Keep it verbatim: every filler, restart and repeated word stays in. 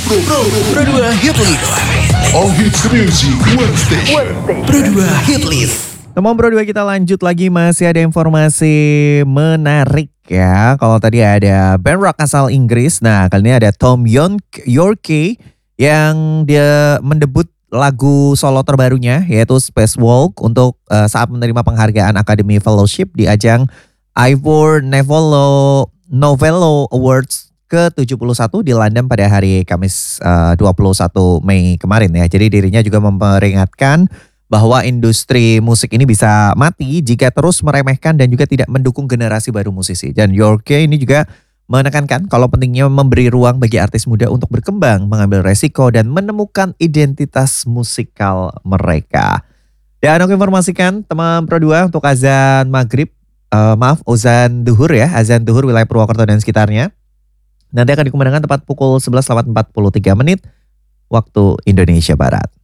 Pro Pro Pro dua Hitlist. All hits music, one station. Pro dua Hitlist. Teman Pro dua kita lanjut lagi, masih ada informasi menarik ya. Kalau tadi ada band rock asal Inggris, nah kali ini ada Thom Yorke yang dia mendebut lagu solo terbarunya yaitu Spacewalk untuk uh, saat menerima penghargaan Academy Fellowship di ajang Ivor Novello Novello Awards ke tujuh puluh satu di London pada hari Kamis uh, dua puluh satu Mei kemarin ya. Jadi dirinya juga memperingatkan bahwa industri musik ini bisa mati jika terus meremehkan dan juga tidak mendukung generasi baru musisi. Dan Yorke ini juga menekankan kalau pentingnya memberi ruang bagi artis muda untuk berkembang, mengambil resiko dan menemukan identitas musikal mereka. Dan aku informasikan teman Pro dua untuk azan maghrib, uh, maaf azan duhur ya, azan duhur wilayah Purwokerto dan sekitarnya. Nanti akan dikumandangkan tepat pukul sebelas lewat empat puluh tiga menit waktu Indonesia Barat.